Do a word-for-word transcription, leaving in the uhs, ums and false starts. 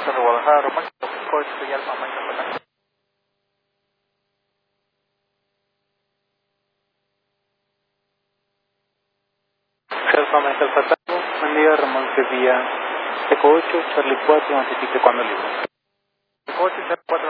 Charlie Guadalajara, Román, cinco ocho y Alfa Mike Zapata. Alfa Mike Zapata, buen día, remolque vía Eco ocho, Charlie cuatro, notifique cuando libre. Eco ocho, Charlie cuatro.